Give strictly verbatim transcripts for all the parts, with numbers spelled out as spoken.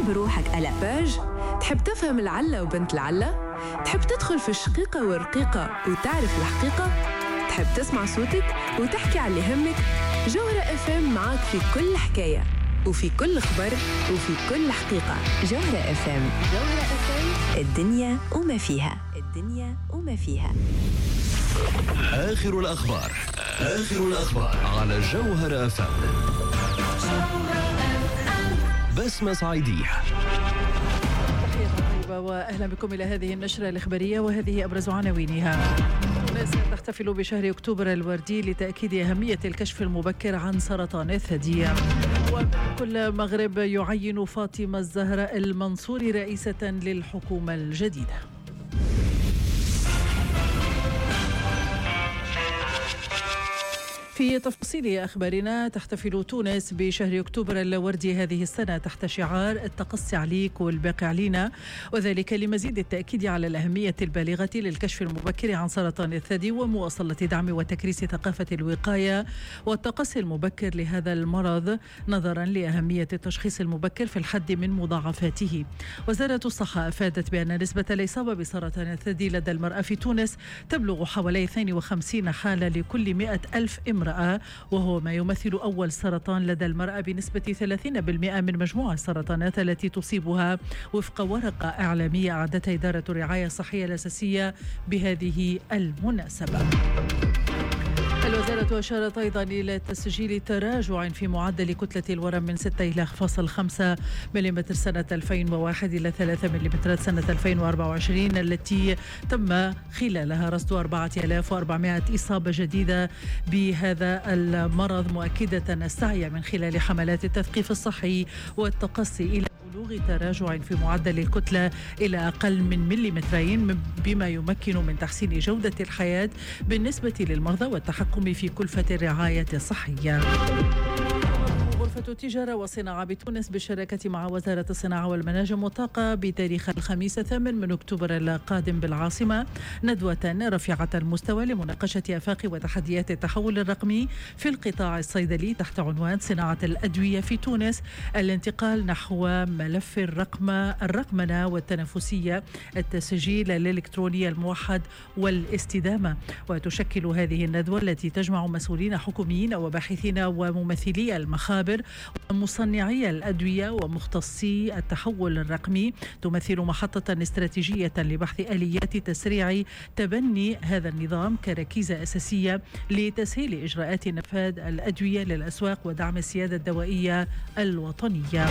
بروحك قلق. باج، تحب تفهم العلة وبنت العلة؟ تحب تدخل في الشقيقة والرقيقة وتعرف الحقيقة؟ تحب تسمع صوتك وتحكي على اللي يهمك؟ جوهرة اف ام معك في كل حكاية وفي كل خبر وفي كل حقيقة. جوهرة اف ام، جوهرة اف ام، الدنيا وما فيها، الدنيا وما فيها. آخر الأخبار، آخر الأخبار على جوهرة اف ام. بسمة صعيدية. وأهلا بكم إلى هذه النشرة الإخبارية، وهذه أبرز عناوينها. تونس تحتفل بشهر أكتوبر الوردي لتأكيد أهمية الكشف المبكر عن سرطان الثدي. وكل المغرب يعين فاطمة الزهراء المنصوري رئيسة للحكومة الجديدة. في تفاصيل أخبارنا، تحتفل تونس بشهر أكتوبر الوردي هذه السنة تحت شعار التقصي عليك والباقي علينا، وذلك لمزيد التأكيد على الأهمية البالغة للكشف المبكر عن سرطان الثدي ومواصلة دعم وتكريس ثقافة الوقاية والتقصي المبكر لهذا المرض، نظرا لأهمية التشخيص المبكر في الحد من مضاعفاته. وزارة الصحة أفادت بأن نسبة الإصابة بسرطان الثدي لدى المرأة في تونس تبلغ حوالي اثنين وخمسين حالة لكل مئة ألف امرأة، وهو ما يمثل أول سرطان لدى المرأة بنسبة ثلاثين بالمئة من مجموع السرطانات التي تصيبها، وفق ورقة إعلامية أعدتها إدارة الرعاية الصحية الأساسية بهذه المناسبة. الوزارة أشارت أيضا إلى تسجيل تراجع في معدل كتلة الورم من ستة إلى فاصل خمسة مليمتر سنة ألفين وواحد إلى ثلاثة مليمترات سنة ألفين وأربعة وعشرين، التي تم خلالها رصد أربعة آلاف وأربعمائة إصابة جديدة بهذا المرض، مؤكدة السعي من خلال حملات التثقيف الصحي والتقصي إلى بلوغ تراجع في معدل الكتلة إلى أقل من مليمترين، بما يمكن من تحسين جودة الحياة بالنسبة للمرضى والتحكم في كلفة الرعاية الصحية. غرفة التجارة والصناعة بتونس بالشراكة مع وزارة الصناعة والمناجم والطاقة بتاريخ الخميس الثامن من أكتوبر القادم بالعاصمة ندوة رفيعة المستوى لمناقشة آفاق وتحديات التحول الرقمي في القطاع الصيدلي تحت عنوان صناعة الأدوية في تونس، الانتقال نحو ملف الرقم الرقمنة والتنافسية، التسجيل الإلكتروني الموحد والاستدامة. وتشكل هذه الندوة التي تجمع مسؤولين حكوميين وباحثين وممثلي المخابر ومصنعي الأدوية ومختصي التحول الرقمي، تمثل محطة استراتيجية لبحث آليات تسريع تبني هذا النظام كركيزة أساسية لتسهيل إجراءات نفاذ الأدوية للأسواق ودعم السيادة الدوائية الوطنية.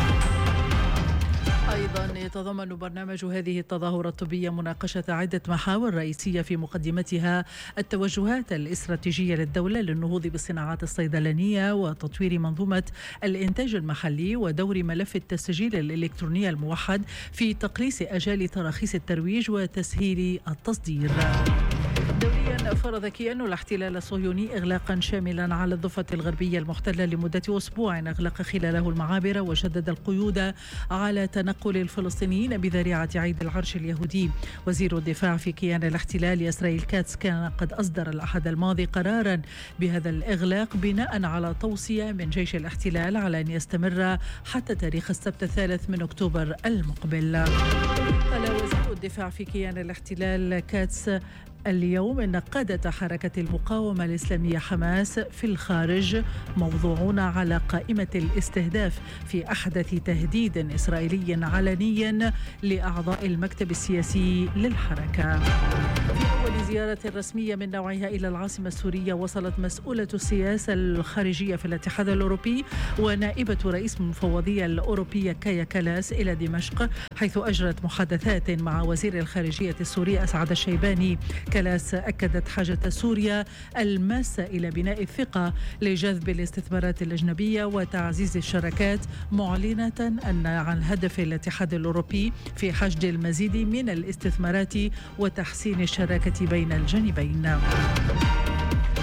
أيضا يتضمن برنامج هذه التظاهرة الطبية مناقشة عدة محاور رئيسية، في مقدمتها التوجهات الاستراتيجية للدولة للنهوض بالصناعات الصيدلانية وتطوير منظومة الإنتاج المحلي، ودور ملف التسجيل الإلكتروني الموحد في تقليص أجال تراخيص الترويج وتسهيل التصدير. دوليا، فرض كيان الاحتلال الصهيوني إغلاقا شاملا على الضفة الغربية المحتلة لمدة أسبوع أغلق خلاله المعابر وشدد القيود على تنقل الفلسطينيين بذريعة عيد العرش اليهودي. وزير الدفاع في كيان الاحتلال إسرائيل كاتس كان قد أصدر الأحد الماضي قرارا بهذا الإغلاق بناء على توصية من جيش الاحتلال على أن يستمر حتى تاريخ السبت الثالث من أكتوبر المقبل. قال وزير الدفاع في كيان الاحتلال كاتس اليوم إن قادة حركة المقاومة الإسلامية حماس في الخارج موضوعون على قائمة الاستهداف في أحدث تهديد إسرائيلي علني لأعضاء المكتب السياسي للحركة. في أول زيارة رسمية من نوعها إلى العاصمة السورية، وصلت مسؤولة السياسة الخارجية في الاتحاد الأوروبي ونائبة رئيس المفوضية الأوروبية كايا كالاس إلى دمشق، حيث أجرت محادثات مع وزير الخارجية السوري أسعد الشيباني. كالاس أكدت حاجة سوريا الماسة إلى بناء الثقة لجذب الاستثمارات الأجنبية وتعزيز الشراكات، معلنة أن عن هدف الاتحاد الأوروبي في حشد المزيد من الاستثمارات وتحسين الشراكة بين الجانبين.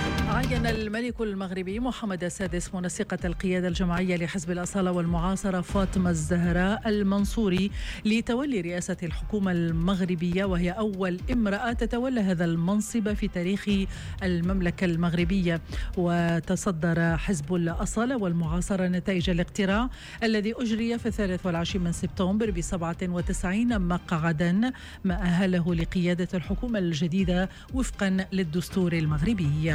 عين الملك المغربي محمد السادس منسقة القيادة الجماعية لحزب الأصالة والمعاصرة فاطمة الزهراء المنصوري لتولي رئاسة الحكومة المغربية، وهي أول امرأة تتولى هذا المنصب في تاريخ المملكة المغربية. وتصدر حزب الأصالة والمعاصرة نتائج الاقتراع الذي أجري في الثالث والعشرين من سبتمبر بسبعة وتسعين مقعدا، ما أهله لقيادة الحكومة الجديدة وفقا للدستور المغربي.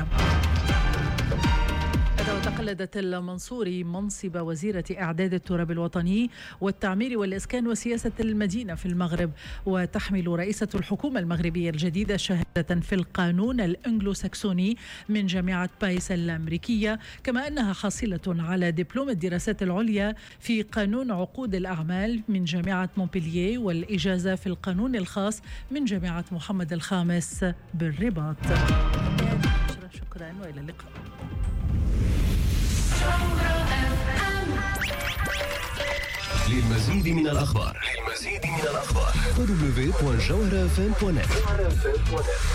وتقلدت المنصوري منصب وزيرة إعداد التراب الوطني والتعمير والإسكان وسياسة المدينة في المغرب. وتحمل رئيسة الحكومة المغربية الجديدة شهادة في القانون الأنجلو-ساكسوني من جامعة بايس الأمريكية، كما أنها حاصلة على دبلوم الدراسات العليا في قانون عقود الأعمال من جامعة مونبلييه، والإجازة في القانون الخاص من جامعة محمد الخامس بالرباط. شكرا وإلى اللقاء. للمزيد من الأخبار للمزيد من الأخبار دبليو دبليو دبليو دوت جوهرة إف إم دوت نت.